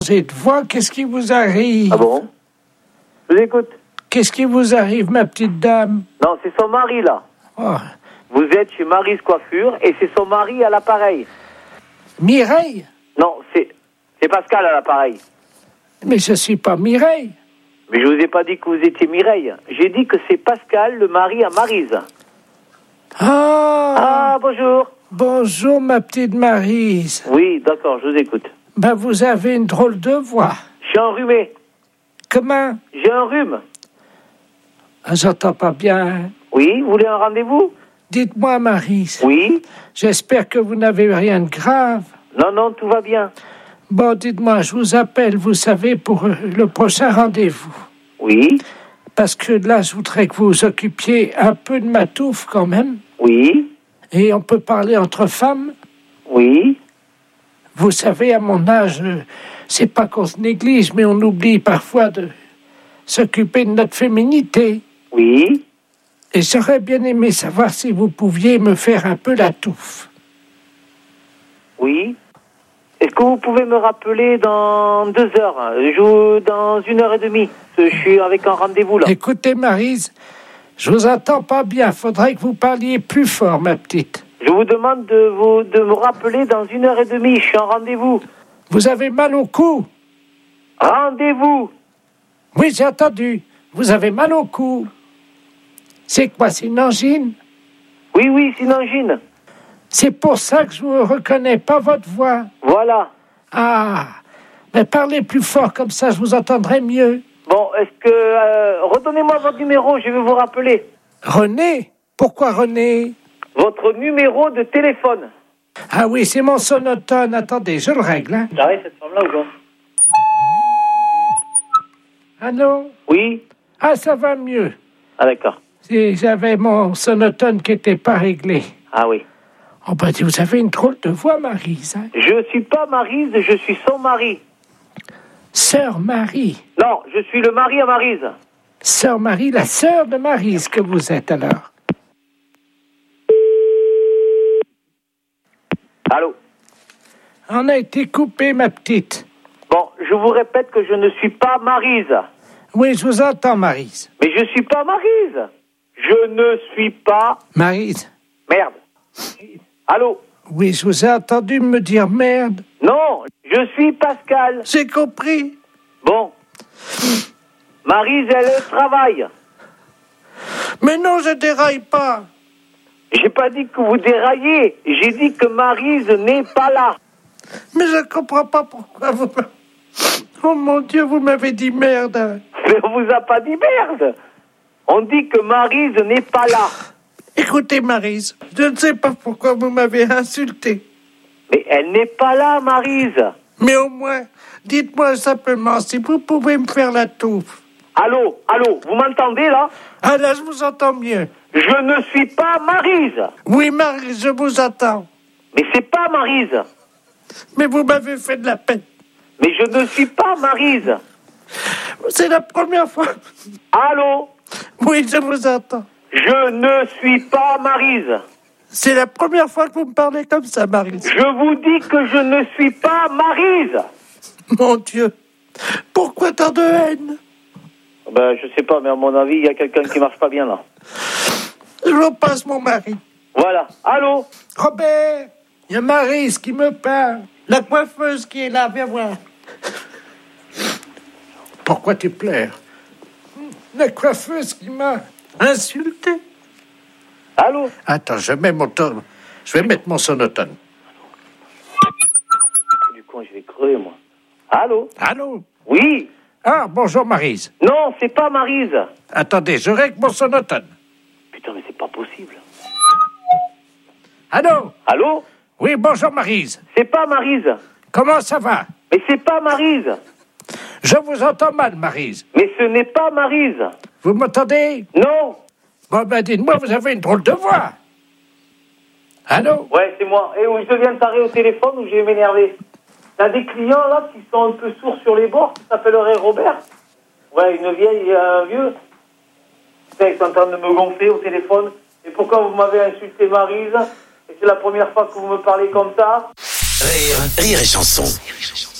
Cette voix, qu'est-ce qui vous arrive? Ah bon? Je vous écoute. Qu'est-ce qui vous arrive, ma petite dame? Non, c'est son mari, là. Oh. Vous êtes chez Maryse Coiffure et c'est son mari à l'appareil. Mireille? Non, c'est Pascal à l'appareil. Mais je suis pas Mireille. Mais je vous ai pas dit que vous étiez Mireille. J'ai dit que c'est Pascal, le mari à Maryse. Ah, bonjour. Bonjour, ma petite Maryse. Oui, d'accord, je vous écoute. Ben, vous avez une drôle de voix. Je suis enrhumé. Comment? J'ai un rhume. Ah, j'entends pas bien. Oui, vous voulez un rendez-vous? Dites-moi, Maryse. Oui. J'espère que vous n'avez rien de grave. Non, non, tout va bien. Bon, dites-moi, je vous appelle, vous savez, pour le prochain rendez-vous. Oui. Parce que là, je voudrais que vous vous occupiez un peu de ma touffe quand même. Oui. Et on peut parler entre femmes. Oui. Vous savez, à mon âge, c'est pas qu'on se néglige, mais on oublie parfois de s'occuper de notre féminité. Oui. Et j'aurais bien aimé savoir si vous pouviez me faire un peu la touffe. Oui. Est-ce que vous pouvez me rappeler dans 2 heures? Dans 1h30. Je suis avec un rendez-vous là. Écoutez, Maryse, je vous entends pas bien. Faudrait que vous parliez plus fort, ma petite. Je vous demande de me rappeler dans 1h30. Je suis en rendez-vous. Vous avez mal au cou? Rendez-vous. Oui, j'ai entendu. Vous avez mal au cou. C'est quoi, c'est une angine? Oui, oui, c'est une angine. C'est pour ça que je ne reconnais pas votre voix. Voilà. Ah, mais parlez plus fort, comme ça je vous entendrai mieux. Bon, est-ce que... redonnez-moi votre numéro, je vais vous rappeler. René? Pourquoi René? Votre numéro de téléphone. Ah oui, c'est mon sonotone. Attendez, je le règle. Hein. J'arrive cette femme-là ou quoi? Allô? Oui. Ah, ça va mieux. Ah, d'accord. J'avais mon sonotone qui n'était pas réglé. Ah oui. Oh ben, vous avez une drôle de voix, Maryse. Hein? Je suis pas Maryse, je suis son mari. Sœur Marie. Non, je suis le mari à Maryse. Sœur Marie, la sœur de Maryse que vous êtes alors. Allô? On a été coupé, ma petite. Bon, je vous répète que je ne suis pas Maryse. Oui, je vous entends, Maryse. Mais je suis pas Maryse. Je ne suis pas... Maryse. Merde. Allô? Oui, je vous ai entendu me dire merde. Non, je suis Pascal. J'ai compris. Bon. Maryse, elle travaille. Mais non, je déraille pas. J'ai pas dit que vous déraillez. J'ai dit que Maryse n'est pas là. Mais je comprends pas pourquoi vous... Oh mon Dieu, vous m'avez dit merde. Mais on vous a pas dit merde. On dit que Maryse n'est pas là. Écoutez, Maryse, je ne sais pas pourquoi vous m'avez insulté. Mais elle n'est pas là, Maryse. Mais au moins, dites-moi simplement si vous pouvez me faire la touffe. Allô, vous m'entendez là? Ah là, je vous entends mieux. Je ne suis pas Maryse. Oui, Maryse, je vous entends. Mais c'est pas Maryse. Mais vous m'avez fait de la peine. Mais je ne suis pas Maryse. C'est la première fois. Allô? Oui, je vous entends. Je ne suis pas Maryse. C'est la première fois que vous me parlez comme ça, Maryse. Je vous dis que je ne suis pas Maryse. Mon Dieu, pourquoi tant de haine? Ben, je sais pas, mais à mon avis, il y a quelqu'un qui marche pas bien là. Je vous passe mon mari. Voilà. Allô? Robert, il y a Maryse qui me parle. La coiffeuse qui est là, viens voir. Pourquoi tu pleures? La coiffeuse qui m'a insulté. Allô? Attends, je vais mettre mon sonotone. Du coup, je vais crever, moi. Allô? Allô? Oui? Ah, bonjour Maryse. Non, c'est pas Maryse. Attendez, je règle mon sonotone. Putain, mais c'est pas possible. Allô? Allô? Oui, bonjour Maryse. C'est pas Maryse. Comment ça va? Mais c'est pas Maryse. Je vous entends mal, Maryse. Mais ce n'est pas Maryse. Vous m'entendez? Non. Bon, ben dites-moi, vous avez une drôle de voix. Allô? Ouais, c'est moi. Et où je deviens taré au téléphone ou je vais m'énerver. T'as des clients là qui sont un peu sourds sur les bords, qui s'appellerait Robert. Ouais, une vieille et un vieux. Putain, ils sont en train de me gonfler au téléphone. Et pourquoi vous m'avez insulté Maryse? Et c'est la première fois que vous me parlez comme ça. Rire et chanson.